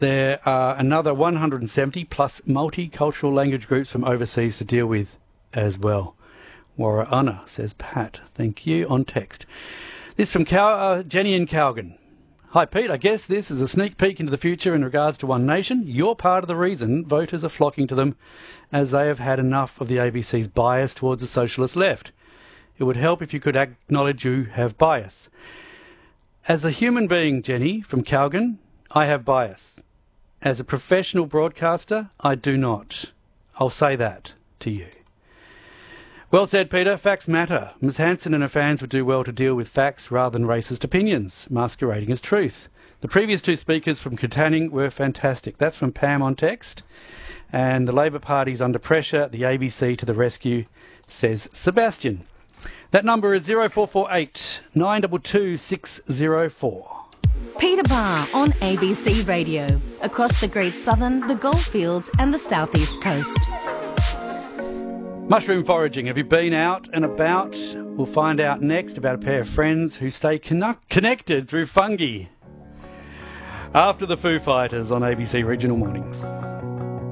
there are another 170 plus multicultural language groups from overseas to deal with as well. Warra Anna, says Pat. Thank you. On text. This from Jenny in Calgan. Hi, Pete. I guess this is a sneak peek into the future in regards to One Nation. You're part of the reason voters are flocking to them, as they have had enough of the ABC's bias towards the socialist left. It would help if you could acknowledge you have bias. As a human being, Jenny, from Calgan, I have bias. As a professional broadcaster, I do not. I'll say that to you. Well said, Peter. Facts matter. Ms Hanson and her fans would do well to deal with facts rather than racist opinions, masquerading as truth. The previous two speakers from Katanning were fantastic. That's from Pam on text. And the Labor Party's under pressure, the ABC to the rescue, says Sebastian. That number is 0448 922 604. Peter Barr on ABC Radio, across the Great Southern, the Goldfields and the South East Coast. Mushroom foraging. Have you been out and about? We'll find out next about a pair of friends who stay connected through fungi. After the Foo Fighters on ABC Regional Mornings.